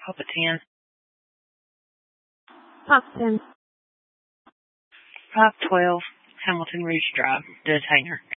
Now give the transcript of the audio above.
Papa 10. Pop 10. 512 Hamilton Ridge Drive, Dutch Hangar.